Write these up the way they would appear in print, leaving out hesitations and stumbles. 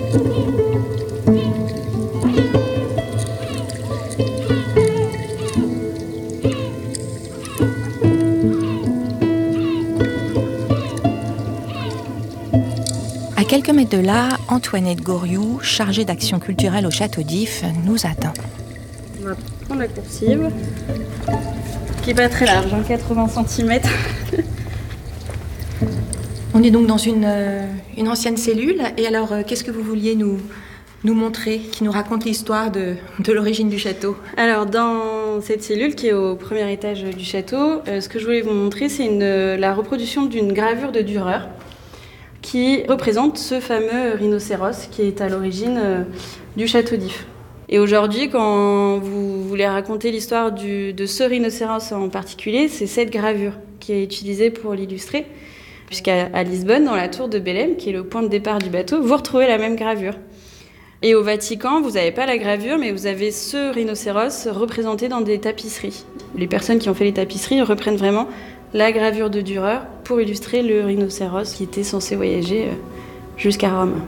À quelques mètres de là, Antoinette Goriou, chargée d'action culturelle au Château d'If, nous attend. On va prendre la coursive, qui n'est pas très large, 80 cm. On est donc dans une ancienne cellule. Et alors, qu'est-ce que vous vouliez nous montrer, qui nous raconte l'histoire de l'origine du château? Alors, dans cette cellule qui est au premier étage du château, ce que je voulais vous montrer, c'est la reproduction d'une gravure de Dürer qui représente ce fameux rhinocéros qui est à l'origine du château d'If. Et aujourd'hui, quand vous voulez raconter l'histoire de ce rhinocéros en particulier, c'est cette gravure qui est utilisée pour l'illustrer. Puisqu'à Lisbonne, dans la tour de Belém, qui est le point de départ du bateau, vous retrouvez la même gravure. Et au Vatican, vous n'avez pas la gravure, mais vous avez ce rhinocéros représenté dans des tapisseries. Les personnes qui ont fait les tapisseries reprennent vraiment la gravure de Dürer pour illustrer le rhinocéros qui était censé voyager jusqu'à Rome.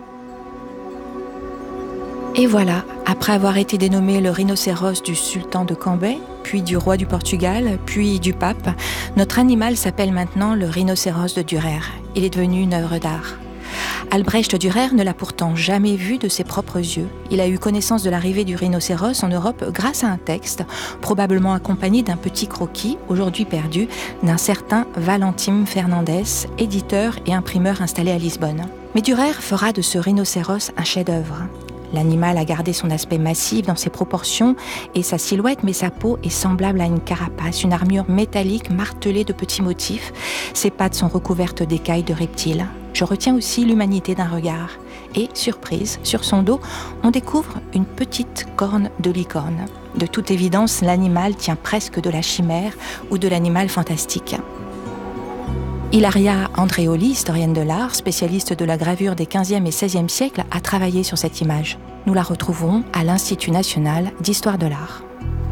Et voilà, après avoir été dénommé le rhinocéros du sultan de Cambay, puis du roi du Portugal, puis du pape, notre animal s'appelle maintenant le rhinocéros de Dürer. Il est devenu une œuvre d'art. Albrecht Dürer ne l'a pourtant jamais vu de ses propres yeux. Il a eu connaissance de l'arrivée du rhinocéros en Europe grâce à un texte, probablement accompagné d'un petit croquis, aujourd'hui perdu, d'un certain Valentim Fernandez, éditeur et imprimeur installé à Lisbonne. Mais Dürer fera de ce rhinocéros un chef-d'œuvre. L'animal a gardé son aspect massif dans ses proportions et sa silhouette, mais sa peau est semblable à une carapace, une armure métallique martelée de petits motifs. Ses pattes sont recouvertes d'écailles de reptiles. Je retiens aussi l'humanité d'un regard. Et, surprise, sur son dos, on découvre une petite corne de licorne. De toute évidence, l'animal tient presque de la chimère ou de l'animal fantastique. Ilaria Andreoli, historienne de l'art, spécialiste de la gravure des 15e et 16e siècles, a travaillé sur cette image. Nous la retrouvons à l'Institut national d'histoire de l'art.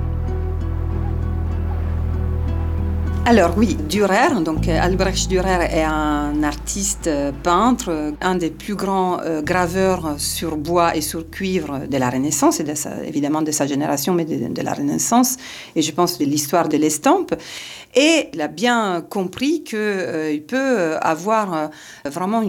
Alors oui, Dürer, donc Albrecht Dürer est un artiste peintre, un des plus grands graveurs sur bois et sur cuivre de la Renaissance, et évidemment de sa génération, mais de la Renaissance, et je pense de l'histoire de l'estampe. Et il a bien compris qu'il peut avoir vraiment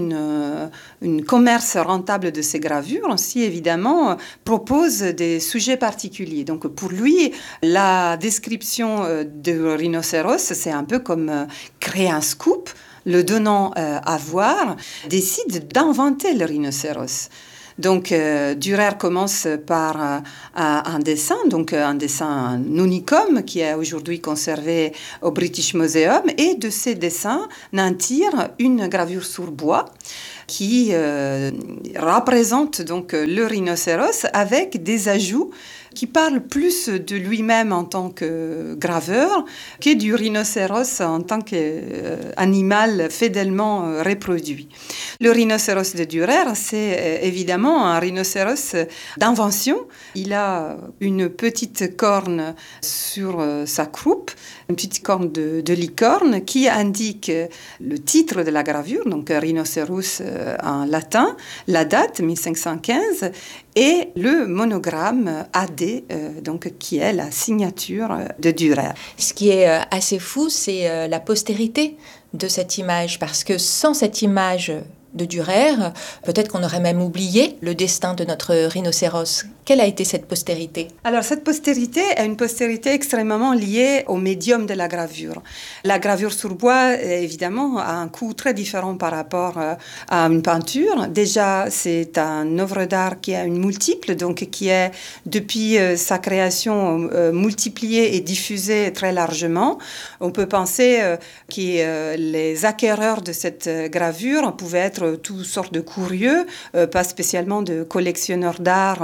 une commerce rentable de ses gravures si, évidemment, propose des sujets particuliers. Donc, pour lui, la description du rhinocéros, c'est un peu comme créer un scoop. Le donnant à voir décide d'inventer le rhinocéros. Donc, Dürer commence par un dessin, donc un dessin unicum qui est aujourd'hui conservé au British Museum, et de ces dessins n'en tire une gravure sur bois qui représente donc le rhinocéros avec des ajouts qui parle plus de lui-même en tant que graveur que du rhinocéros en tant qu'animal fidèlement reproduit. Le rhinocéros de Dürer, c'est évidemment un rhinocéros d'invention. Il a une petite corne sur sa croupe, une petite corne de licorne qui indique le titre de la gravure, donc rhinocéros en latin, la date 1515, et le monogramme AD, donc, qui est la signature de Dürer. Ce qui est assez fou, c'est la postérité de cette image, parce que sans cette image de Dürer, peut-être qu'on aurait même oublié le destin de notre rhinocéros. Quelle a été cette postérité? Alors, cette postérité est une postérité extrêmement liée au médium de la gravure. La gravure sur bois, évidemment, a un coût très différent par rapport à une peinture. Déjà, c'est une œuvre d'art qui a une multiple, donc qui est, depuis sa création, multipliée et diffusée très largement. On peut penser que les acquéreurs de cette gravure pouvaient être toutes sortes de curieux, pas spécialement de collectionneurs d'art au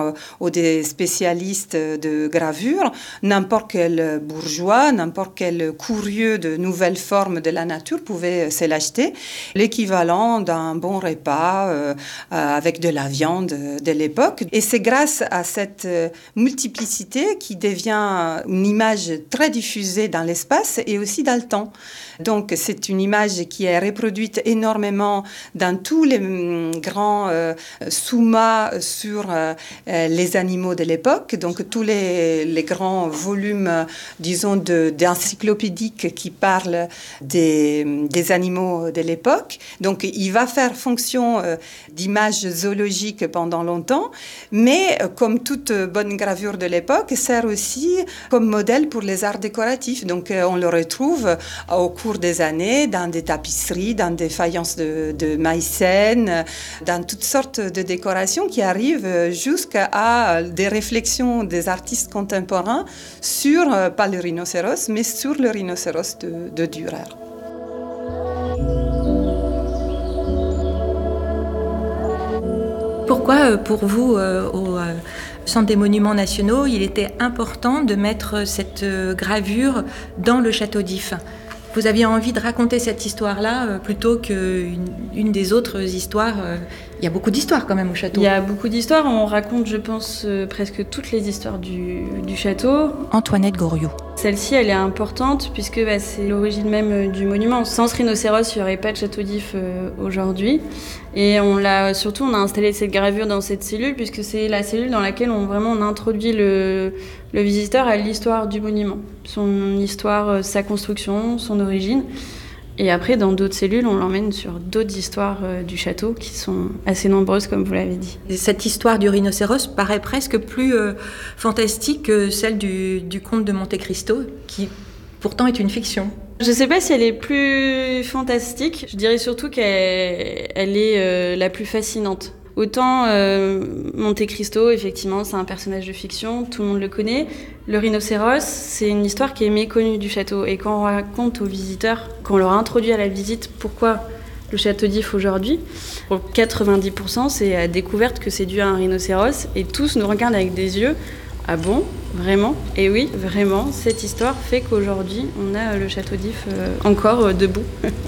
ou des spécialistes de gravure, n'importe quel bourgeois, n'importe quel curieux de nouvelles formes de la nature pouvait se l'acheter. L'équivalent d'un bon repas avec de la viande de l'époque. Et c'est grâce à cette multiplicité qui devient une image très diffusée dans l'espace et aussi dans le temps. Donc c'est une image qui est reproduite énormément dans tous les grands summas sur les animaux de l'époque, donc tous les grands volumes, disons, d'encyclopédiques qui parlent des animaux de l'époque. Donc il va faire fonction d'image zoologique pendant longtemps, mais comme toute bonne gravure de l'époque, sert aussi comme modèle pour les arts décoratifs. Donc on le retrouve au cours des années dans des tapisseries, dans des faïences de maïzène, dans toutes sortes de décorations qui arrivent jusqu'à des réflexions des artistes contemporains sur, pas le rhinocéros, mais sur le rhinocéros de Dürer. Pourquoi, pour vous, au Centre des Monuments Nationaux, il était important de mettre cette gravure dans le château d'If ? Vous aviez envie de raconter cette histoire-là plutôt qu'une des autres histoires. Il y a beaucoup d'histoires quand même au château. Il y a beaucoup d'histoires. On raconte, je pense, presque toutes les histoires du château. Antoinette Goriou. Celle-ci, elle est importante puisque c'est l'origine même du monument. Sans ce rhinocéros, il n'y aurait pas de château d'If aujourd'hui. Et on a installé cette gravure dans cette cellule puisque c'est la cellule dans laquelle on introduit le visiteur à l'histoire du monument. Son histoire, sa construction, son origine. Et après, dans d'autres cellules, on l'emmène sur d'autres histoires du château qui sont assez nombreuses, comme vous l'avez dit. Cette histoire du rhinocéros paraît presque plus fantastique que celle du comte de Monte Cristo, qui pourtant est une fiction. Je ne sais pas si elle est plus fantastique. Je dirais surtout qu'elle est la plus fascinante. Autant Monte Cristo, effectivement, c'est un personnage de fiction, tout le monde le connaît. Le rhinocéros, c'est une histoire qui est méconnue du château. Et quand on raconte aux visiteurs, quand on leur introduit à la visite pourquoi le château d'If aujourd'hui, pour 90%, c'est la découverte que c'est dû à un rhinocéros. Et tous nous regardent avec des yeux. Ah bon ? Vraiment ? Et oui, vraiment, cette histoire fait qu'aujourd'hui, on a le château d'If encore debout.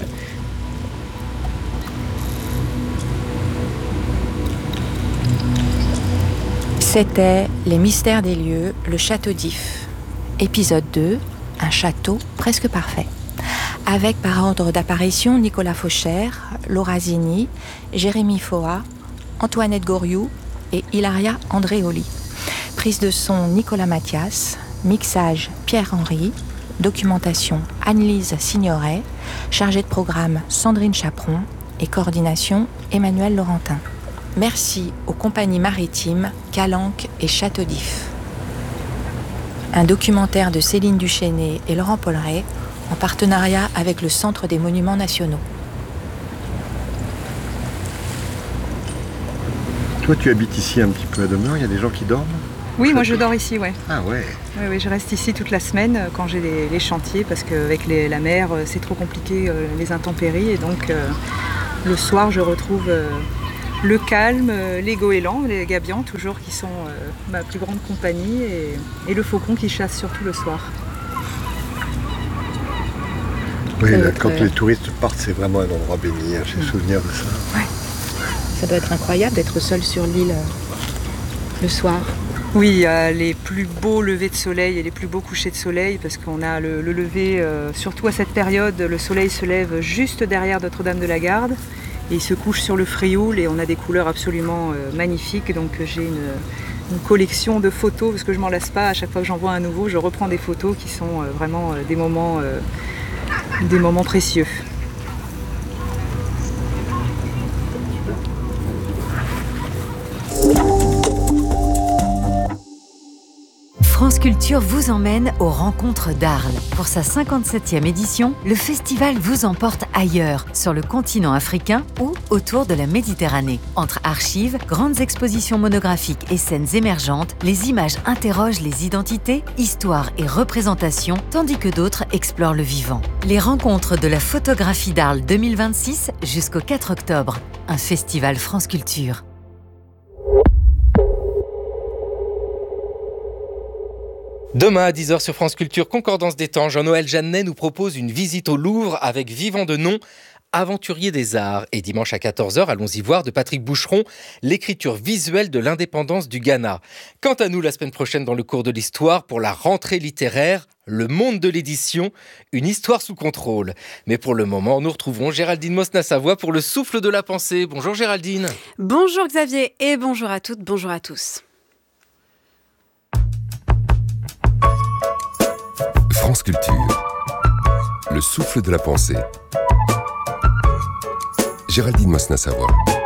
C'était Les Mystères des lieux, le château d'If. Épisode 2, un château presque parfait. Avec par ordre d'apparition Nicolas Fauchère, Laura Zini, Jérémy Foa, Antoinette Goriou et Hilaria Andréoli. Prise de son Nicolas Mathias, mixage Pierre-Henry, documentation Anne-Lise Signoret, chargée de programme Sandrine Chaperon et coordination Emmanuel Laurentin. Merci aux compagnies maritimes Calanque et Château d'If. Un documentaire de Céline Duchesnay et Laurent Polleret en partenariat avec le Centre des Monuments Nationaux. Toi, tu habites ici un petit peu à demeure, il y a des gens qui dorment ? Oui, moi je dors ici, ouais. Ah ouais. Oui, je reste ici toute la semaine quand j'ai les chantiers parce qu'avec la mer, c'est trop compliqué, les intempéries. Et donc le soir, je retrouve le calme, les goélands, les gabions toujours qui sont ma plus grande compagnie et le faucon qui chasse surtout le soir. Oui, là, quand les touristes partent, c'est vraiment un endroit béni, j'ai souvenir de ça. Ouais. Ça doit être incroyable d'être seul sur l'île le soir. Oui, il y a les plus beaux levers de soleil et les plus beaux couchers de soleil parce qu'on a le lever, surtout à cette période, le soleil se lève juste derrière Notre-Dame de la Garde et il se couche sur le Frioul et on a des couleurs absolument magnifiques. Donc j'ai une collection de photos parce que je m'en lasse pas. À chaque fois que j'en vois un nouveau, je reprends des photos qui sont vraiment des moments précieux. France Culture vous emmène aux rencontres d'Arles. Pour sa 57e édition, le festival vous emporte ailleurs, sur le continent africain ou autour de la Méditerranée. Entre archives, grandes expositions monographiques et scènes émergentes, les images interrogent les identités, histoires et représentations, tandis que d'autres explorent le vivant. Les rencontres de la photographie d'Arles 2026 jusqu'au 4 octobre. Un festival France Culture. Demain à 10h sur France Culture, Concordance des temps, Jean-Noël Jeannet nous propose une visite au Louvre avec Vivant de Nom, aventurier des arts. Et dimanche à 14h, allons-y voir de Patrick Boucheron l'écriture visuelle de l'indépendance du Ghana. Quant à nous, la semaine prochaine dans le cours de l'histoire, pour la rentrée littéraire, le monde de l'édition, une histoire sous contrôle. Mais pour le moment, nous retrouvons Géraldine Mosna-Savoie pour le souffle de la pensée. Bonjour Géraldine. Bonjour Xavier et bonjour à toutes, bonjour à tous. France Culture, le souffle de la pensée. Géraldine Mosna-Savoie.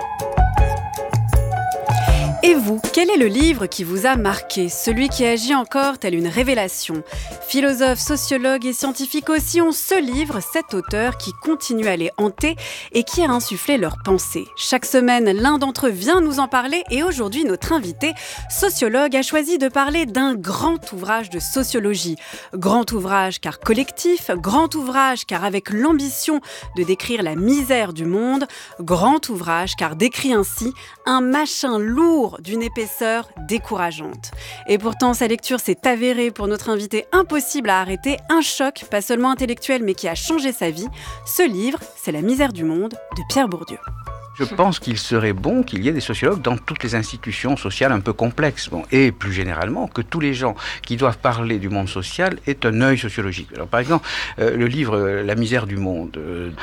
Et vous, quel est le livre qui vous a marqué, celui qui agit encore telle une révélation? Philosophes, sociologues et scientifiques aussi ont ce livre, cet auteur qui continue à les hanter et qui a insufflé leurs pensées. Chaque semaine, l'un d'entre eux vient nous en parler et aujourd'hui, notre invité, sociologue, a choisi de parler d'un grand ouvrage de sociologie. Grand ouvrage car collectif, grand ouvrage car avec l'ambition de décrire la misère du monde, grand ouvrage car décrit ainsi un machin lourd d'une épaisseur décourageante. Et pourtant, sa lecture s'est avérée pour notre invité impossible à arrêter, un choc, pas seulement intellectuel, mais qui a changé sa vie. Ce livre, c'est La misère du monde de Pierre Bourdieu. Je pense qu'il serait bon qu'il y ait des sociologues dans toutes les institutions sociales un peu complexes. Et plus généralement, que tous les gens qui doivent parler du monde social aient un œil sociologique. Alors, par exemple, le livre La misère du monde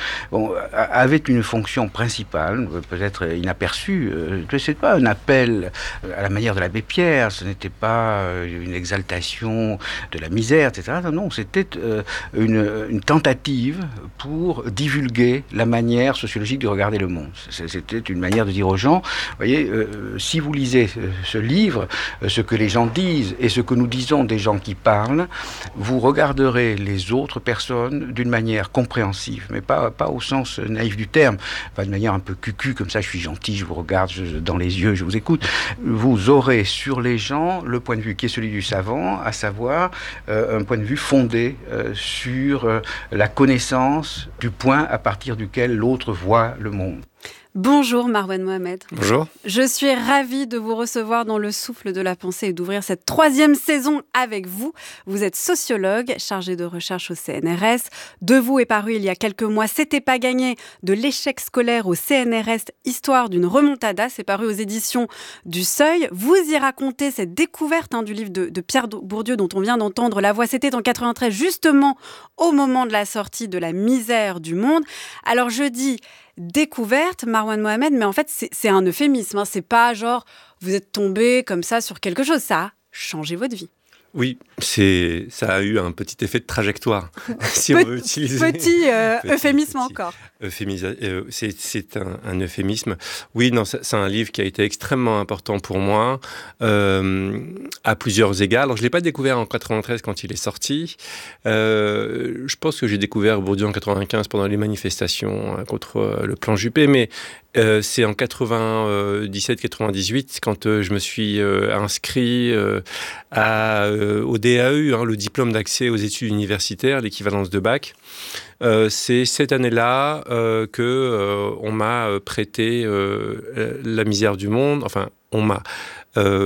avait une fonction principale, peut-être inaperçue. Ce n'était pas un appel à la manière de l'abbé Pierre, ce n'était pas une exaltation de la misère, etc. Non, c'était une tentative pour divulguer la manière sociologique de regarder le monde. C'était une manière de dire aux gens, voyez, si vous lisez ce livre, ce que les gens disent et ce que nous disons des gens qui parlent, vous regarderez les autres personnes d'une manière compréhensive, mais pas au sens naïf du terme, pas de manière un peu cucu, comme ça je suis gentil, je vous regarde dans les yeux, je vous écoute. Vous aurez sur les gens le point de vue qui est celui du savant, à savoir un point de vue fondé sur la connaissance du point à partir duquel l'autre voit le monde. Bonjour Marwan Mohamed. Bonjour. Je suis ravie de vous recevoir dans le souffle de la pensée et d'ouvrir cette 3e saison avec vous. Vous êtes sociologue, chargé de recherche au CNRS. De vous est paru il y a quelques mois, C'était pas gagné, de l'échec scolaire au CNRS, histoire d'une remontada. C'est paru aux éditions du Seuil. Vous y racontez cette découverte du livre de Pierre Bourdieu dont on vient d'entendre la voix. C'était en 93, justement au moment de la sortie de La misère du monde. Alors je dis découverte, Marwan Mohamed, mais en fait, c'est un euphémisme. C'est pas genre, vous êtes tombé comme ça sur quelque chose. Ça a changé votre vie. Oui, ça a eu un petit effet de trajectoire, si on veut utiliser. Petit euphémisme encore. C'est un euphémisme. Oui, non, c'est un livre qui a été extrêmement important pour moi, à plusieurs égards. Alors, je ne l'ai pas découvert en 93 quand il est sorti. Je pense que j'ai découvert Bourdieu en 95 pendant les manifestations contre le plan Juppé, mais c'est en 97-98 quand je me suis inscrit au DAE, le diplôme d'accès aux études universitaires, l'équivalence de bac. C'est cette année-là qu'on m'a prêté La misère du monde. Enfin, on m'a